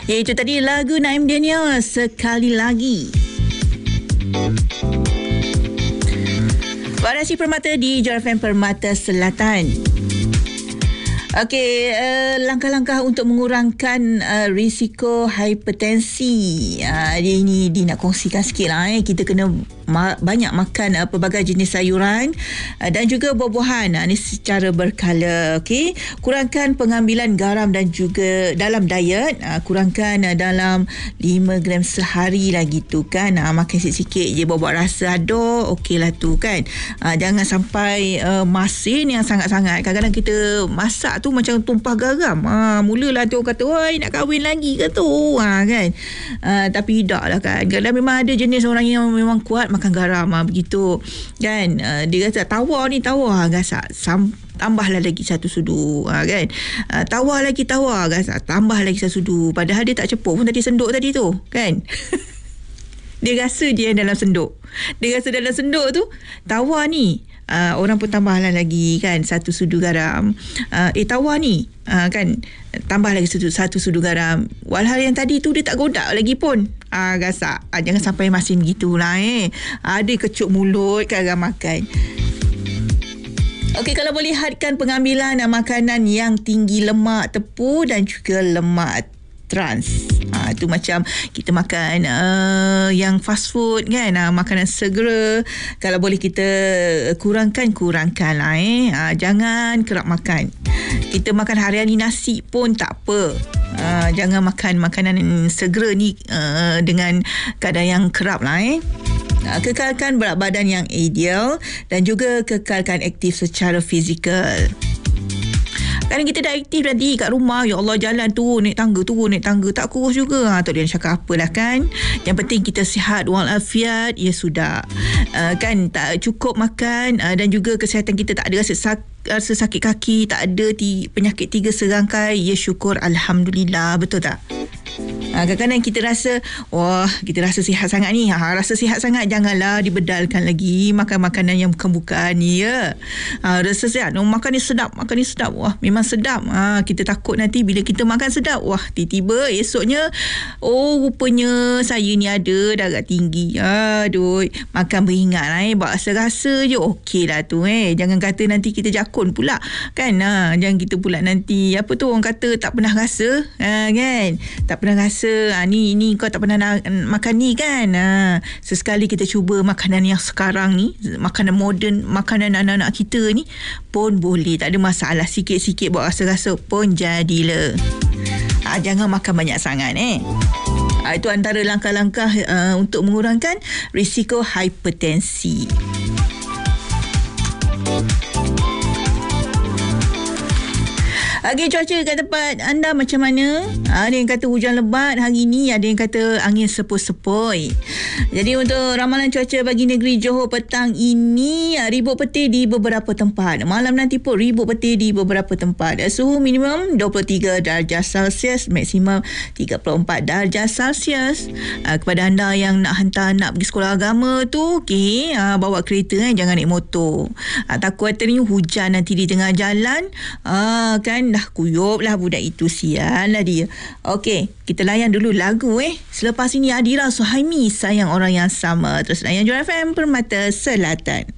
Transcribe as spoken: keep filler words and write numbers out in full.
Ya, itu tadi lagu Naim Daniel, Sekali Lagi. Variasi Permata di J R F M Permata Selatan. Okey, uh, langkah-langkah untuk mengurangkan uh, risiko hipertensi. Uh, dia ini dia nak kongsikan sikit lah. Eh. Kita kena ma- banyak makan uh, pelbagai jenis sayuran uh, dan juga buah-buahan. Uh, ini secara berkala. Okey, kurangkan pengambilan garam dan juga dalam diet. Uh, kurangkan uh, dalam lima gram sehari lah gitu kan. Uh, makan sikit-sikit je buah-buah rasa ada. Okey lah tu kan. Uh, jangan sampai uh, masin yang sangat-sangat. Kadang-kadang kita masak tu macam tumpah garam. Ha, mulalah tu kata, woi nak kahwin lagi ke tu. Ha, kan. Ha, tapi tak lah kan. Kadang memang ada jenis orang yang memang kuat makan garam. Ha, begitu. Kan. Ha, dia kata tawar ni tawar. Gasak. Sam tambahlah lagi satu sudu. Ha, kan. Ha, tawar lagi tawar. Gasak. Tambah lagi satu sudu. Padahal dia tak cepuk pun tadi senduk tadi tu. Kan. Dia rasa dia dalam senduk. Dia rasa dalam senduk tu tawar ni. Uh, orang pun tambahlah lagi kan satu sudu garam. Uh, eh tawar ni uh, kan tambah lagi satu, satu sudu garam. Walhal yang tadi tu dia tak godak lagi pun. Ah uh, gasak. Uh, jangan sampai masin gitulah eh. Ada uh, kecut mulut kan makan. Okey, kalau boleh hadkan pengambilan uh, makanan yang tinggi lemak tepu dan juga lemak trans. Ha, itu macam kita makan uh, yang fast food kan, uh, makanan segera. Kalau boleh kita kurangkan kurangkan lah eh. Ha, jangan kerap makan. Kita makan harian ni nasi pun tak apa. Uh, jangan makan makanan segera ni uh, dengan kadar yang kerap lah eh. Uh, kekalkan berat badan yang ideal dan juga kekalkan aktif secara fizikal. Kadang kita dah aktif nanti kat rumah, ya Allah jalan turun naik tangga turun naik tangga tak kurus juga. Ha, tak dia cakap apalah kan. Yang penting kita sihat walafiat, ya sudah. Uh, kan tak cukup makan uh, dan juga kesihatan kita tak ada rasa sakit, rasa sakit kaki, tak ada ti, penyakit tiga serangkai, ya syukur alhamdulillah, betul tak? Ha, kadang-kadang kita rasa wah kita rasa sihat sangat ni, ha, rasa sihat sangat janganlah dibedalkan lagi makan makanan yang bukan-bukan ni ya. Ha, rasa sihat oh, makan ni sedap, makan ni sedap, wah memang sedap. Ha, kita takut nanti bila kita makan sedap, wah tiba-tiba esoknya oh rupanya saya ni ada darah tinggi. Aduh, makan beringat lah, eh buat rasa-rasa je okey lah tu eh. Jangan kata nanti kita jakun pula kan. Ha, jangan kita pula nanti apa tu orang kata tak pernah rasa, ha, kan tak pernah rasa. Ha, ni ni kau tak pernah na- makan ni kan. Ha, sesekali kita cuba makanan yang sekarang ni, makanan moden, makanan anak-anak kita ni pun boleh, tak ada masalah. Sikit-sikit buat rasa-rasa pun jadilah. Ha, jangan makan banyak sangat eh. Ha, itu antara langkah-langkah uh, untuk mengurangkan risiko hipertensi. Okey, cuaca kat tempat anda macam mana? Ada yang kata hujan lebat hari ni, ada yang kata angin sepoi-sepoi. Jadi untuk ramalan cuaca bagi negeri Johor petang ini, ribut petir di beberapa tempat. Malam nanti pun ribut petir di beberapa tempat. Suhu minimum dua puluh tiga darjah Celsius, maksimum tiga puluh empat darjah Celsius. Kepada anda yang nak hantar anak pergi sekolah agama tu, okey, bawa kereta eh, jangan naik motor. Takut ni hujan nanti di tengah jalan, ah, kan dah kuyup lah budak itu, sial lah dia. Okey, kita layan dulu lagu eh. Selepas ini Adira Suhaimi, Sayang Orang Yang Sama. Terus layan J R F M Permata Selatan.